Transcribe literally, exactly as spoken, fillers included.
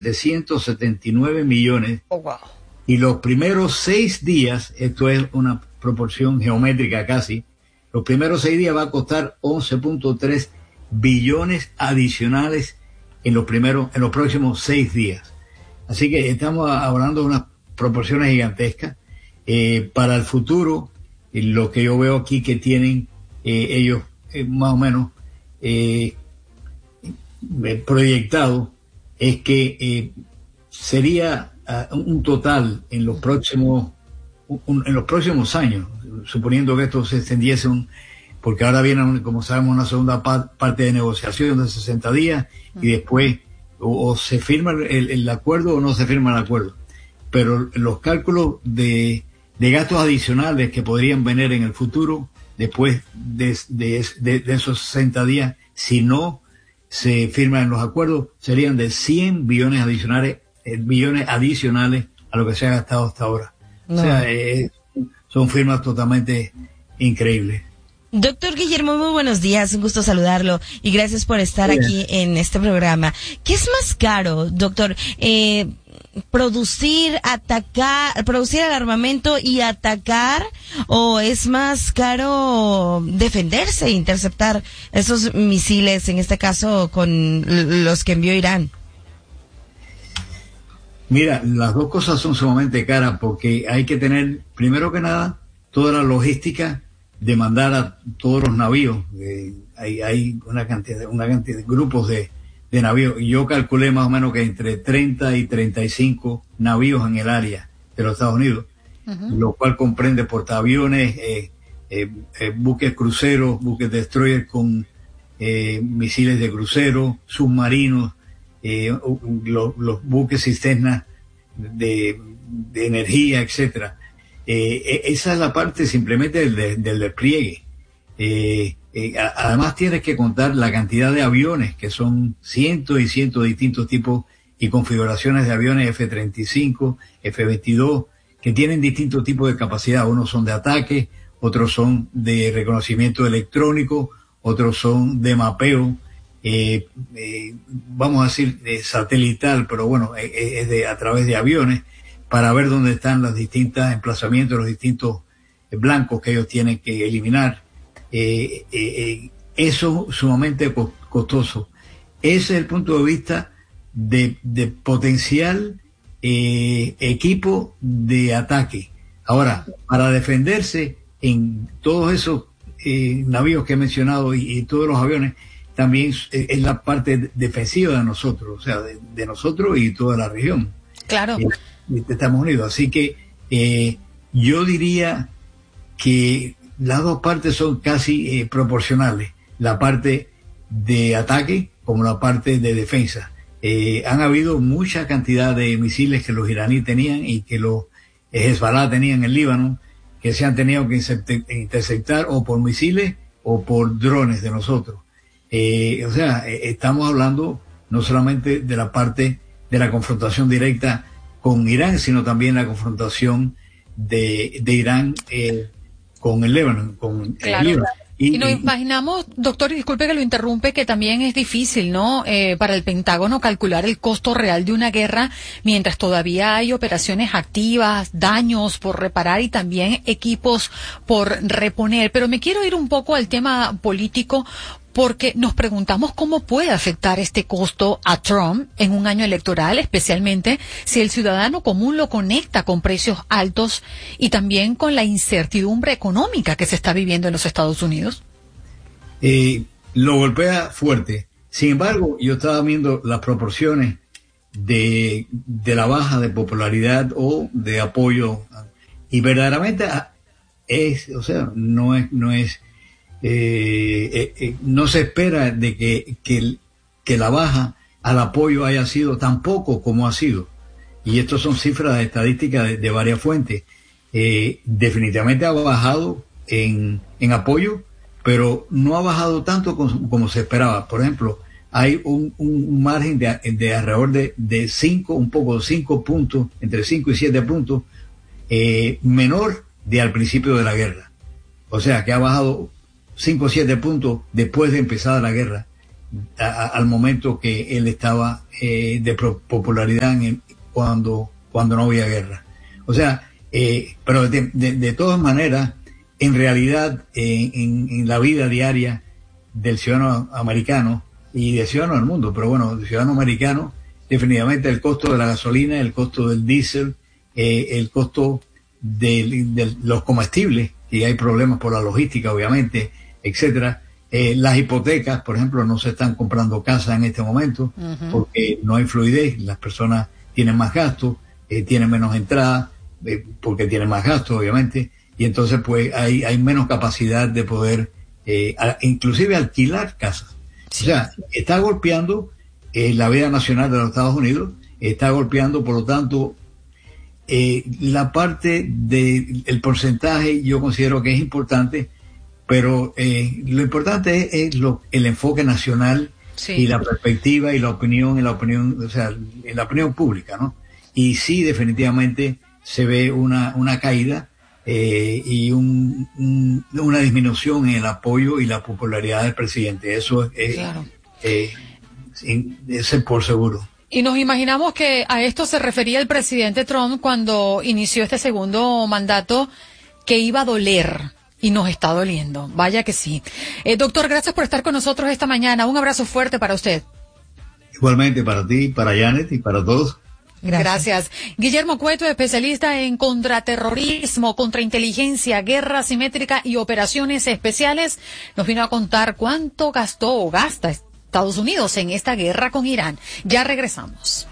de ciento setenta y nueve millones. Oh, wow. Y los primeros seis días, esto es una proporción geométrica casi, los primeros seis días va a costar once punto tres billones adicionales en los primeros, en los próximos seis días. Así que estamos hablando de unas proporciones gigantescas. Eh, para el futuro, eh, lo que yo veo aquí que tienen eh, ellos eh, más o menos eh, proyectado es que eh, sería uh, un total en los próximos un, en los próximos años, suponiendo que esto se extendiese un, porque ahora viene, como sabemos, una segunda pa- parte de negociación de sesenta días y después o, o se firma el, el acuerdo o no se firma el acuerdo. Pero los cálculos de, de gastos adicionales que podrían venir en el futuro después de, de, de, de esos sesenta días, si no se firman los acuerdos, serían de cien billones adicionales, eh, billones adicionales a lo que se ha gastado hasta ahora. No. O sea, eh, son firmas totalmente increíbles. Doctor Guillermo, muy buenos días, un gusto saludarlo y gracias por estar Bien. aquí en este programa. ¿Qué es más caro, doctor? Eh, producir, atacar, producir el armamento y atacar, o es más caro defenderse e interceptar esos misiles, en este caso con los que envió Irán? Mira, las dos cosas son sumamente caras porque hay que tener, primero que nada, toda la logística de mandar a todos los navíos. Eh, hay, hay una cantidad, una cantidad de grupos de de navíos, y yo calculé más o menos que entre treinta y treinta y cinco navíos en el área de los Estados Unidos, uh-huh. lo cual comprende portaaviones, eh, eh, eh, buques cruceros, buques destroyer con eh, misiles de crucero, submarinos, eh, los, los buques cisternas de, de energía, etcétera. Eh, esa es la parte simplemente del, del despliegue. Eh, Eh, además tienes que contar la cantidad de aviones, que son cientos y cientos de distintos tipos y configuraciones de aviones F treinta y cinco, F veintidós, que tienen distintos tipos de capacidad. Unos son de ataque, otros son de reconocimiento electrónico, otros son de mapeo, eh, eh, vamos a decir eh, satelital, pero bueno, es eh, eh, de, a través de aviones, para ver dónde están los distintos emplazamientos, los distintos eh, blancos que ellos tienen que eliminar. Eh, eh, eh, eso sumamente costoso. Ese es el punto de vista de, de potencial eh, equipo de ataque. Ahora, para defenderse en todos esos eh, navíos que he mencionado y, y todos los aviones, también es, es la parte defensiva de nosotros, o sea, de, de nosotros y toda la región. Claro. Eh, de Estados Unidos. Así que eh, yo diría que las dos partes son casi eh, proporcionales, la parte de ataque como la parte de defensa. Eh, han habido mucha cantidad de misiles que los iraníes tenían y que los Hezbollah tenían en el Líbano, que se han tenido que interceptar o por misiles o por drones de nosotros. Eh, o sea, eh, estamos hablando no solamente de la parte de la confrontación directa con Irán, sino también la confrontación de, de Irán eh, con el Líbano, con claro. el Líbano. Y, y nos imaginamos, doctor, y disculpe que lo interrumpe, que también es difícil, ¿no?, eh, para el Pentágono calcular el costo real de una guerra mientras todavía hay operaciones activas, daños por reparar y también equipos por reponer. Pero me quiero ir un poco al tema político, porque nos preguntamos cómo puede afectar este costo a Trump en un año electoral, especialmente si el ciudadano común lo conecta con precios altos y también con la incertidumbre económica que se está viviendo en los Estados Unidos. Eh, lo golpea fuerte. Sin embargo, yo estaba viendo las proporciones de, de la baja de popularidad o de apoyo, y verdaderamente es, o sea, no es, no es, Eh, eh, eh, no se espera de que, que, que la baja al apoyo haya sido tan poco como ha sido. Y esto son cifras de estadísticas de, de varias fuentes. Eh, definitivamente ha bajado en, en apoyo, pero no ha bajado tanto como, como se esperaba. Por ejemplo, hay un, un margen de, de alrededor de, de cinco, un poco de cinco puntos, entre cinco y siete puntos, eh, menor de al principio de la guerra. O sea, que ha bajado cinco o siete puntos después de empezar la guerra. a, a, al momento que él estaba eh, de popularidad en el, cuando, cuando no había guerra. O sea, eh, pero de, de, de todas maneras, en realidad, eh, en, en la vida diaria del ciudadano americano y del ciudadano del mundo, pero bueno, del ciudadano americano, definitivamente el costo de la gasolina, el costo del diésel, eh, el costo de, de los comestibles, y hay problemas por la logística, obviamente, etcétera. Eh, las hipotecas, por ejemplo, no se están comprando casas en este momento, uh-huh. porque no hay fluidez, las personas tienen más gastos, eh, tienen menos entradas, eh, porque tienen más gastos, obviamente, y entonces pues hay, hay menos capacidad de poder, eh, a, inclusive alquilar casas. Sí. O sea, está golpeando eh, la vida nacional de los Estados Unidos, está golpeando, por lo tanto, eh, la parte del de, porcentaje yo considero que es importante, pero eh, lo importante es, es lo, el enfoque nacional, sí. y la perspectiva y la opinión, y la opinión, o sea, en la opinión pública, ¿no? Y sí, definitivamente se ve una, una caída eh, y un, un, una disminución en el apoyo y la popularidad del presidente. Eso es, claro. eh, eh, es por seguro. Y nos imaginamos que a esto se refería el presidente Trump cuando inició este segundo mandato, que iba a doler. Y nos está doliendo. Vaya que sí. Eh, doctor, gracias por estar con nosotros esta mañana. Un abrazo fuerte para usted. Igualmente para ti, para Janet y para todos. Gracias. Gracias. Guillermo Cueto, especialista en contraterrorismo, contrainteligencia, guerra simétrica y operaciones especiales, nos vino a contar cuánto gastó o gasta Estados Unidos en esta guerra con Irán. Ya regresamos.